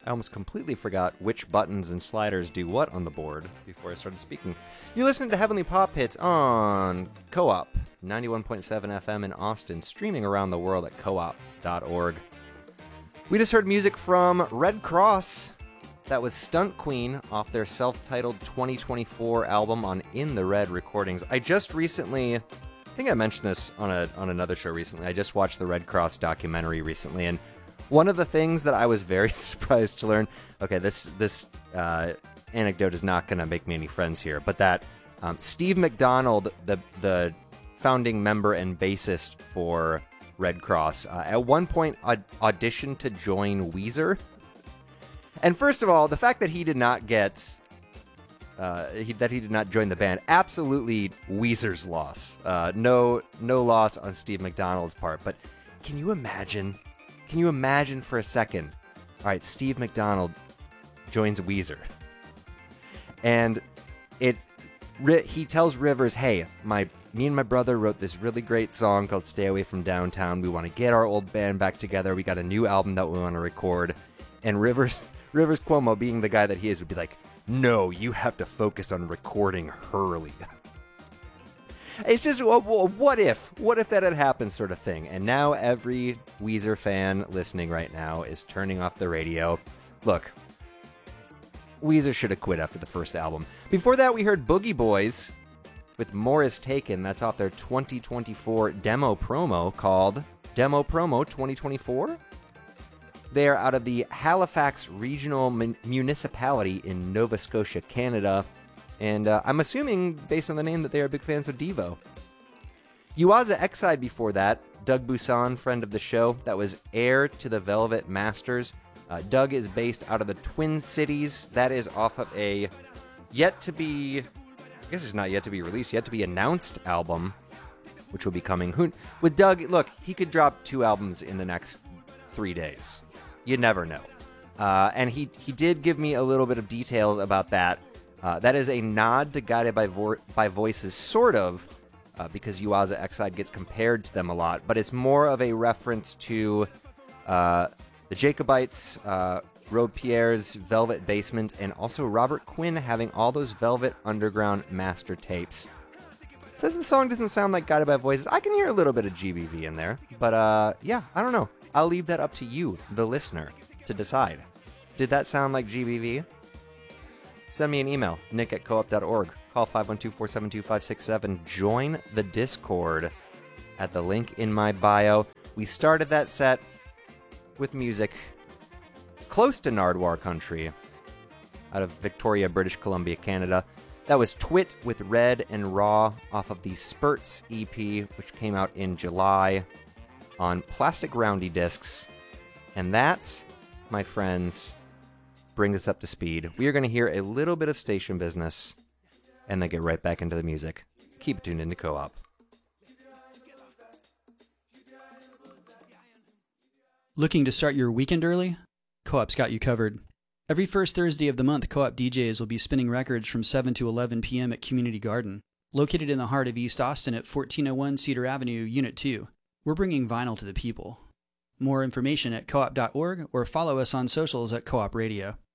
I almost completely forgot which buttons and sliders do what on the board before I started speaking. You're listening to Heavenly Pop Hits on Co-op, 91.7 FM in Austin, streaming around the world at coop.org. We just heard music from Red Cross. That was Stunt Queen off their self-titled 2024 album on In the Red Recordings. I just recently, I think I mentioned this on another show recently, I just watched the Red Cross documentary recently, and one of the things that I was very surprised to learn, okay, this anecdote is not going to make me any friends here, but that Steve McDonald, the founding member and bassist for Red Cross, at one point auditioned to join Weezer. And first of all, the fact that he did not get, he did not join the band, absolutely Weezer's loss. No loss on Steve McDonald's part. But can you imagine for a second? All right, Steve McDonald joins Weezer, and he tells Rivers, "Hey, me and my brother wrote this really great song called Stay Away from Downtown. We want to get our old band back together. We got a new album that we want to record." And Rivers Cuomo, being the guy that he is, would be like, "No, you have to focus on recording Hurley." It's just, what if that had happened sort of thing. And now every Weezer fan listening right now is turning off the radio. Look, Weezer should have quit after the first album. Before that, we heard Boogie Boys with More Is Taken. That's off their 2024 demo promo called Demo Promo 2024. They are out of the Halifax Regional Municipality in Nova Scotia, Canada. And I'm assuming, based on the name, that they are big fans of Devo. Uaza Exide before that. Doug Buisson, friend of the show. That was Heir to the Velvet Masters. Doug is based out of the Twin Cities. That is off of a yet to be released, yet to be announced album, which will be coming. With Doug, look, he could drop 2 albums in the next 3 days. You never know. And he did give me a little bit of details about that. That is a nod to Guided by Voices, sort of, because Uaza Exide gets compared to them a lot, but it's more of a reference to the Jacobites, Robespierre's Velvet Basement, and also Robert Quinn having all those Velvet Underground master tapes. Says the song doesn't sound like Guided by Voices. I can hear a little bit of GBV in there, but yeah, I don't know. I'll leave that up to you, the listener, to decide. Did that sound like GBV? Send me an email, nick@coop.org. Call 512-472-5667. Join the Discord at the link in my bio. We started that set with music close to Nardwuar country out of Victoria, British Columbia, Canada. That was Twit with Red and Raw off of the Spurts EP, which came out in July on plastic roundy discs. And that, my friends, brings us up to speed. We are going to hear a little bit of station business and then get right back into the music. Keep it tuned into Co-op. Looking to start your weekend early? Co-op's got you covered. Every first Thursday of the month, Co-op DJs will be spinning records from 7 to 11 p.m. at Community Garden, located in the heart of East Austin at 1401 Cedar Avenue, Unit 2. We're bringing vinyl to the people. More information at coop.org or follow us on socials at Co-op Radio.